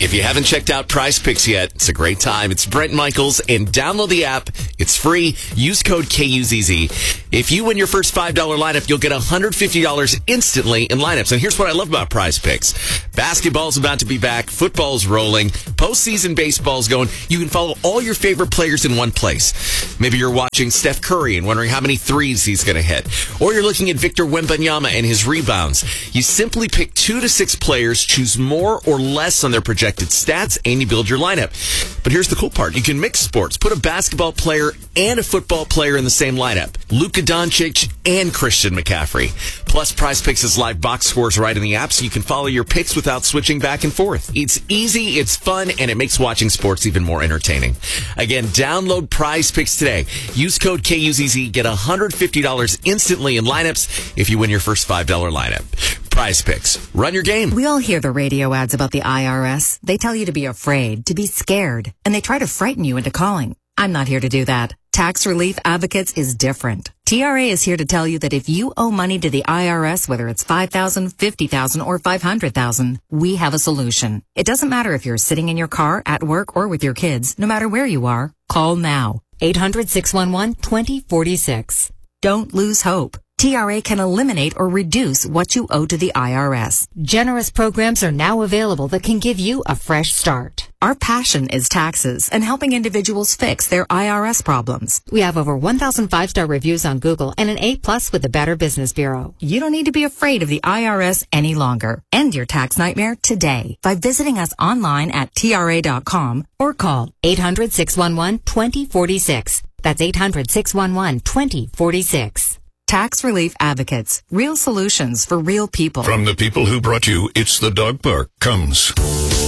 If you haven't checked out Prize Picks yet, it's a great time. It's Brent Michaels, and download the app. It's free. Use code KUZZ. If you win your first $5 lineup, you'll get $150 instantly in lineups. And here's what I love about Prize Picks. Basketball's about to be back. Football's rolling. Postseason baseball's going. You can follow all your favorite players in one place. Maybe you're watching Steph Curry and wondering how many threes he's going to hit. Or you're looking at Victor Wembanyama and his rebounds. You simply pick 2 to 6 players, choose more or less on their projected stats, and you build your lineup. But here's the cool part. You can mix sports. Put a basketball player and a football player in the same lineup. Luka Doncic and Christian McCaffrey. Plus, Prize Picks has live box scores right in the app, so you can follow your picks without switching back and forth. It's easy, it's fun, and it makes watching sports even more entertaining. Again, download Prize Picks today. Use code KUZZ. Get $150 instantly in lineups if you win your first $5 lineup. Prize Picks. Run your game. We all hear the radio ads about the IRS. They tell you to be afraid, to be scared, and they try to frighten you into calling. I'm not here to do that. Tax Relief Advocates is different. TRA is here to tell you that if you owe money to the IRS, whether it's $5,000, $50,000, or $500,000, we have a solution. It doesn't matter if you're sitting in your car, at work, or with your kids. No matter where you are, call now. 800-611-2046. Don't lose hope. TRA can eliminate or reduce what you owe to the IRS. Generous programs are now available that can give you a fresh start. Our passion is taxes and helping individuals fix their IRS problems. We have over 1,000 5-star reviews on Google and an A+ with the Better Business Bureau. You don't need to be afraid of the IRS any longer. End your tax nightmare today by visiting us online at TRA.com or call 800-611-2046. That's 800-611-2046. Tax Relief Advocates. Real solutions for real people. From the people who brought you It's the Dog Park comes